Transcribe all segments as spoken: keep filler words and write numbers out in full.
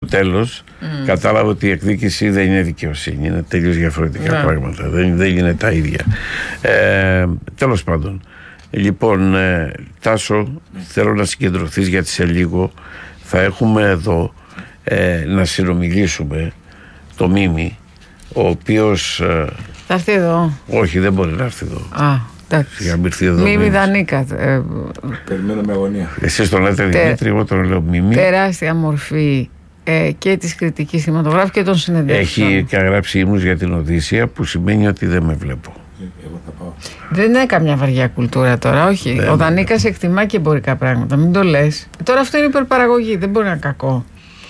τέλος mm. κατάλαβα ότι η εκδίκηση δεν είναι δικαιοσύνη, είναι τελείως διαφορετικά yeah. πράγματα, δεν, δεν είναι τα ίδια. Ε, τέλος πάντων, λοιπόν, ε, Τάσο, θέλω να συγκεντρωθείς γιατί σε λίγο θα έχουμε εδώ ε, να συνομιλήσουμε το Μίμη, ο οποίος ε, θα έρθει εδώ. Όχι, δεν μπορεί να έρθει εδώ. Α, εντάξει. Μίμη Δανίκα. Ε, Περιμένω με αγωνία. Εσείς τον λέτε Δημήτρη, εγώ τον λέω Μίμη. Τεράστια μορφή ε, και της κριτικής κινηματογράφου και των συνεντεύξεων. Έχει γράψει ύμνους για την Οδύσσεια, που σημαίνει ότι δεν με βλέπω. Εγώ θα πάω. Δεν είναι καμιά βαριά κουλτούρα τώρα, όχι. Δεν Ο Δανίκας εκτιμά και εμπορικά πράγματα, μην το λες. Τώρα αυτό είναι υπερπαραγωγή, δεν μπορεί να είναι κακό.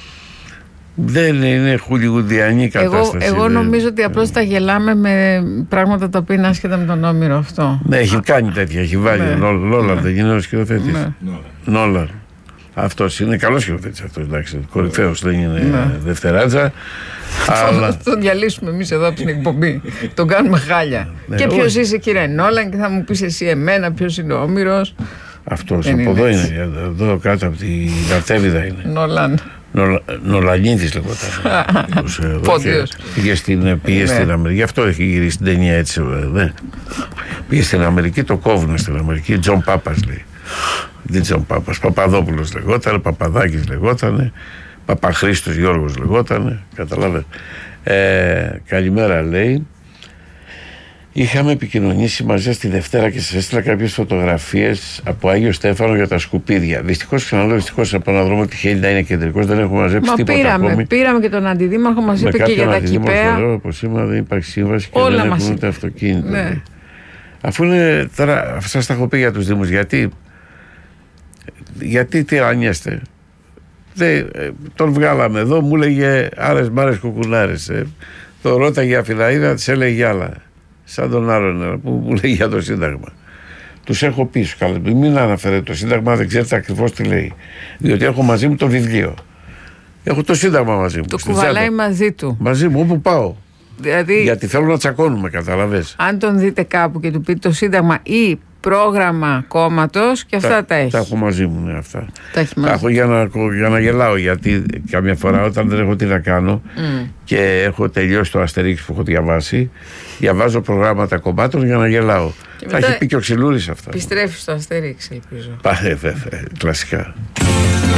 Δεν είναι χουλιγουδιανή κατάσταση. Εγώ, εγώ νομίζω ότι απλώς τα γελάμε με πράγματα τα οποία είναι άσχετα με τον Όμηρο αυτό. Ναι, έχει κάνει τέτοια, έχει βάλει. Ναι. Νόλαν, δεν είναι ο σκηνοθέτης. Ναι. Νόλαν. Αυτός είναι καλός σκηνοθέτης αυτός, εντάξει. Κορυφαίος, δεν είναι ναι. δευτεράτζα. Αλλά... Θα τον διαλύσουμε εμείς εδώ από την εκπομπή. Τον κάνουμε χάλια. Ναι, και ποιος είσαι, κύριε Νόλαν, και θα μου πεις εσύ εμένα ποιος είναι ο Όμηρος. Αυτός από εδώ είναι, εδώ κάτω από τη Δαρτέβιδα είναι. Νόλαν. Νολανίδης λεγόταν. Πόντιος. Πήγε στην, πήγε στην Αμερική, γι' αυτό έχει γυρίσει την ταινία έτσι. Δε. Πήγε στην Αμερική, το κόβουνε στην Αμερική. Τζον Πάπας λέει. Δεν Τζον Πάπας. Παπαδόπουλος λεγόταν, Παπαδάκης λεγόταν, Παπαχρήστος Γιώργος λεγόταν. Καταλάβετε. Ε, καλημέρα λέει. Είχαμε επικοινωνήσει μαζί τη Δευτέρα και σας έστειλα κάποιες φωτογραφίες από Άγιο Στέφανο για τα σκουπίδια. Δυστυχώς, ξαναλέω, δυστυχώς από έναν δρόμο τυχαίνει να είναι κεντρικός, δεν έχουμε μαζέψει Μα τίποτα πήραμε, ακόμη. Πήραμε και τον αντιδήμαρχο, μας είπε και για τα κηπαία. Από σήμερα δεν υπάρχει σύμβαση και Όλα δεν μας έχουν ούτε αυτοκίνητο. Ναι. Αφού είναι, τώρα σας τα έχω πει για τους Δήμους, γιατί, γιατί τυραννιέστε. Δεν, τον βγάλαμε εδώ, μου έλεγε άρες μάρες κουκουνάρες. Ε. Το ρώταγε Αφιλαΐδα, της έλεγε άλλα. Σαν τον άλλον που μου λέει για το Σύνταγμα. Τους έχω πει σου καλά. Μην αναφέρετε το Σύνταγμα, δεν ξέρετε ακριβώς τι λέει. Διότι έχω μαζί μου το βιβλίο. Έχω το Σύνταγμα μαζί μου. Το κουβαλάει μαζί του. Μαζί μου, όπου πάω. Δηλαδή, γιατί θέλω να τσακώνουμε, καταλαβες. Αν τον δείτε κάπου και του πείτε το Σύνταγμα ή πρόγραμμα κόμματος, και αυτά τα, τα έχει. Τα έχω μαζί μου, ναι, αυτά. Τα έχει μαζί. Τα έχω για να, για να γελάω, γιατί καμιά φορά όταν δεν έχω τι να κάνω mm. και έχω τελειώσει το Αστερίξ που έχω διαβάσει, διαβάζω προγράμματα κομμάτων για να γελάω. Τα έχει πει και ο Ξυλούρης αυτά. Επιστρέφει στο Αστερίξ, ελπίζω. Πάνε, βέβαια, κλασικά.